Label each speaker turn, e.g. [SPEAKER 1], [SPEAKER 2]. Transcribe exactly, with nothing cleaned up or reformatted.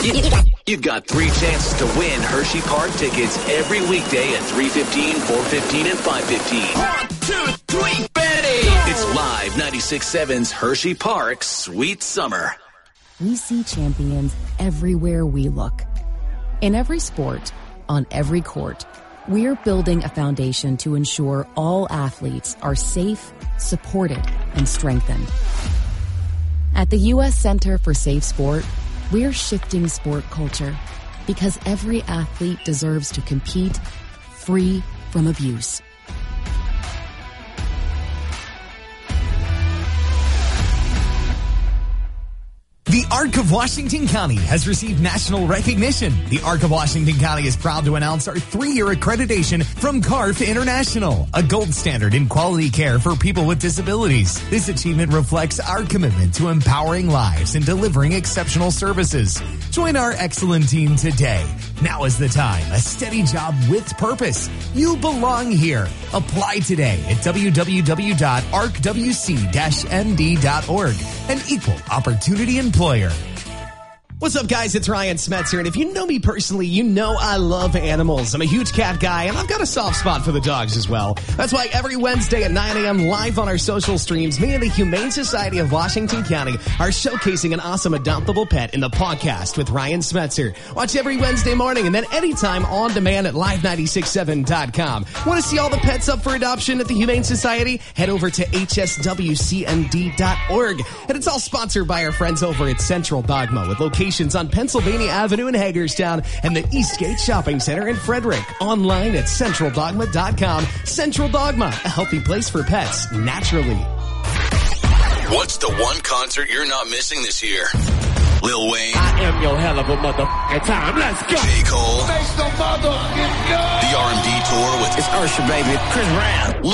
[SPEAKER 1] You've got three chances to win Hershey Park tickets every weekday at three fifteen, four fifteen, and five fifteen. One, two, three, Betty! It's Live ninety-six point seven's Hershey Park Sweet Summer.
[SPEAKER 2] We see champions everywhere we look. In every sport, on every court, we're building a foundation to ensure all athletes are safe, supported, and strengthened. At the U S Center for Safe Sport, we're shifting sport culture because every athlete deserves to compete free from abuse.
[SPEAKER 3] The Arc of Washington County has received national recognition. The Arc of Washington County is proud to announce our three-year accreditation from C A R F International, a gold standard in quality care for people with disabilities. This achievement reflects our commitment to empowering lives and delivering exceptional services. Join our excellent team today. Now is the time. A steady job with purpose. You belong here. Apply today at w w w dot arc w c dash m d dot org. An equal opportunity employer.
[SPEAKER 4] What's up, guys? It's Ryan Smetzer, and if you know me personally, you know I love animals. I'm a huge cat guy, and I've got a soft spot for the dogs as well. That's why every Wednesday at nine a.m. live on our social streams, me and the Humane Society of Washington County are showcasing an awesome adoptable pet in the podcast with Ryan Smetzer. Watch every Wednesday morning and then anytime on demand at live nine six seven dot com. Want to see all the pets up for adoption at the Humane Society? Head over to h s w c n d dot org. And it's all sponsored by our friends over at Central Dogma with locations on Pennsylvania Avenue in Hagerstown and the Eastgate Shopping Center in Frederick. Online at central dogma dot com. Central Dogma, a healthy place for pets naturally.
[SPEAKER 1] What's the one concert you're not missing this year? Lil Wayne.
[SPEAKER 5] I am your hell of a motherfucking time. Let's go.
[SPEAKER 1] J. Cole.
[SPEAKER 5] Make some motherfucking go.
[SPEAKER 1] The R and B tour with
[SPEAKER 5] It's Usher, baby. Chris Brown.